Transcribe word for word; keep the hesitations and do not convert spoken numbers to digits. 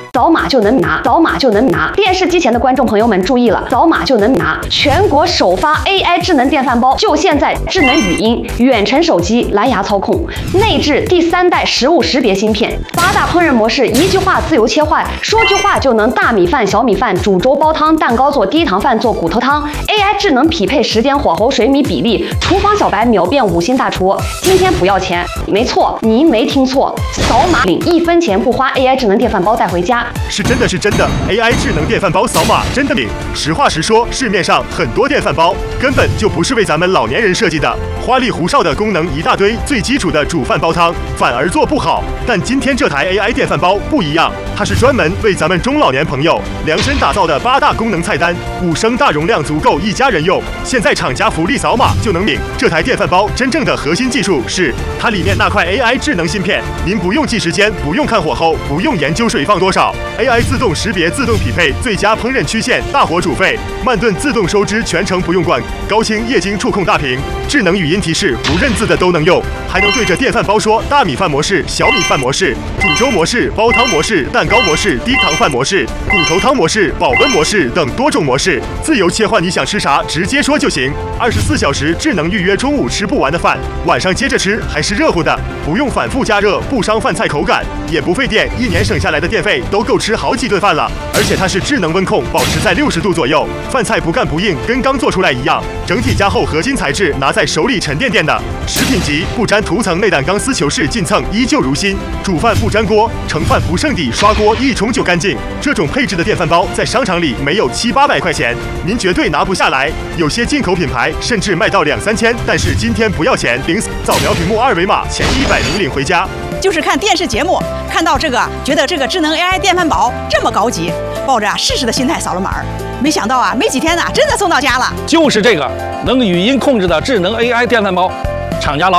扫码就能拿，扫码就能拿。电视机前的观众朋友们注意了，扫码就能拿！全国首发 A I 智能电饭煲，就现在！智能语音、远程手机、蓝牙操控，内置第三代食物识别芯片，八大烹饪模式，一句话自由切换，说句话就能大米饭、小米饭、煮粥、煲汤、蛋糕做低糖饭、做骨头汤。A I 智能匹配时间、火候、水米比例，厨房小白秒变五星大厨。今天不要钱，没错，您没听错，扫码领一分钱不花 A I 智能电饭煲带回家。 是真的是真的 ，A I 智能电饭煲扫码真的领。实话实说，市面上很多电饭煲根本就不是为咱们老年人设计的，花里胡哨的功能一大堆，最基础的煮饭煲汤反而做不好。但今天这台 A I 电饭煲不一样，它是专门为咱们中老年朋友量身打造的八大功能菜单，五升大容量足够一家人用。现在厂家福利扫码就能领。这台电饭煲真正的核心技术是它里面那块 A I 智能芯片，您不用记时间，不用看火候，不用研究水放多少 ，A I 自动识别、自动匹配最佳烹饪曲线、大火煮沸、慢炖自动收汁，全程不用管，高清液晶触控大屏，智能语音提示，不认字的都能用，还能对着电饭煲说大米饭模式、小米饭模式、煮粥模式、煲汤模式、蛋糕模式、低糖饭模式、骨头汤模式、保温模式等多种模式，自由切换你想吃啥，直接说就行。二十四小时智能预约中午吃不完的饭，晚上接着吃还是热乎的，不用反复加热，不伤饭菜口感，也不费电，一年省下来的电费都够吃好几顿饭了。而且它是智能温控，保持在六十度左右，饭菜不干不硬，跟刚做出来一样。整体加厚合金材质，拿在手里沉甸甸的，食品级不沾涂层内胆钢丝球式进蹭依旧如新，煮饭不粘锅，盛饭不剩底，刷锅一冲就干净。这种配置的电饭煲在商场里没有七八百块钱，您绝对拿不下来。有些进口品牌甚至卖到两三千，但是今天不要钱，领扫描屏幕二维码，前一百名领回家。 就是看电视节目看到这个，觉得这个智能 A I 电饭煲这么高级，抱着啊试试的心态扫了码儿，没想到啊没几天呢，真的送到家了。 就是这个能语音控制的智能 A I 电饭煲，厂家老